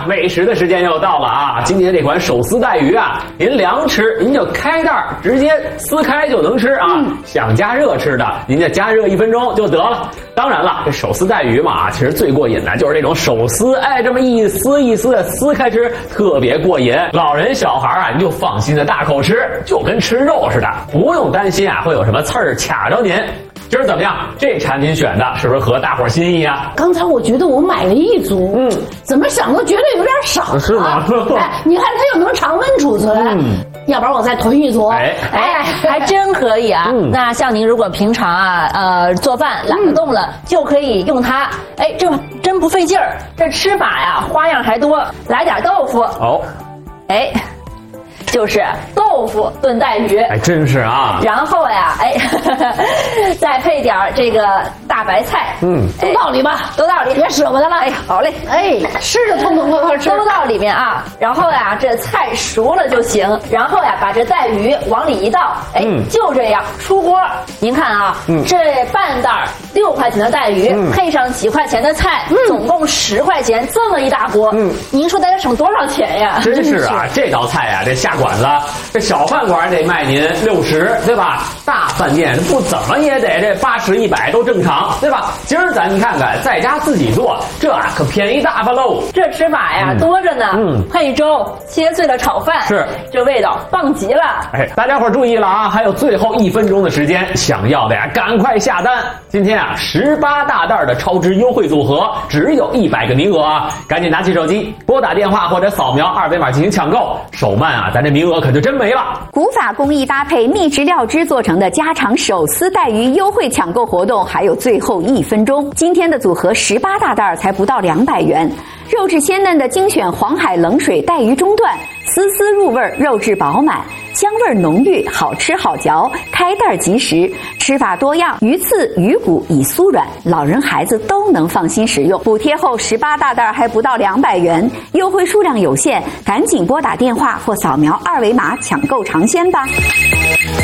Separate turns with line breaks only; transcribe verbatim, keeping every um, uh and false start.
美食的时间又到了啊！今天这款手撕带鱼啊，您凉吃您就开袋直接撕开就能吃啊。嗯、想加热吃的，您就加热一分钟就得了。当然了，这手撕带鱼嘛，其实最过瘾的就是这种手撕，哎，这么一丝一丝的撕开吃，特别过瘾。老人小孩啊，你就放心的大口吃，就跟吃肉似的，不用担心啊会有什么刺儿卡着您。今儿怎么样？这产品选的是不是合大伙心意啊？
刚才我觉得我买了一组，嗯，怎么想都觉得有点少，
是吗？
哎，你看它又能常温储存，嗯，要不然我再囤一组。
哎哎，还真可以啊。嗯、那像您如果平常啊，呃，做饭懒得动了，嗯、就可以用它。哎，这真不费劲儿。这吃法呀，花样还多。来点豆腐。哦，哎。就是豆腐炖带鱼，
哎，真是啊。
然后呀，哎，呵呵再配点这个大白菜，
嗯，都到里吧，
都到里，
别舍不得了。
哎，好嘞，
哎，吃着痛痛快快吃，
都到里面啊。然后呀，这菜熟了就行。然后呀，把这带鱼往里一倒，哎，嗯、就这样出锅。您看啊，嗯、这半袋六块钱的带鱼，嗯、配上几块钱的菜，嗯、总共十块钱，这么一大锅，嗯，您说大家省多少钱呀？
真是啊，这道菜呀，这下馆子，这小饭馆得卖您六十，对吧？大饭店不怎么也得这八十一百都正常，对吧？今儿咱看看，在家自己做，这啊可便宜大发喽！
这吃法呀、嗯、多着呢，嗯，配粥，切碎了炒饭，
是
这味道棒极了。
哎，大家伙注意了啊，还有最后一分钟的时间，想要的呀赶快下单！今天啊十八大袋的超值优惠组合，只有一百个名额啊，赶紧拿起手机拨打电话或者扫描二维码进行抢购，手慢啊，咱这名额可就真没了。
古法工艺搭配秘制料汁做成的家常手撕带鱼优惠抢购活动还有最后一分钟，今天的组合十八大袋才不到两百元，肉质鲜嫩的精选黄海冷水带鱼中段，丝丝入味，肉质饱满，香味浓郁，好吃好嚼，开袋即食，吃法多样，鱼刺鱼骨已酥软，老人孩子都能放心食用。补贴后十八大袋还不到两百元，优惠数量有限，赶紧拨打电话或扫描二维码抢购尝鲜吧。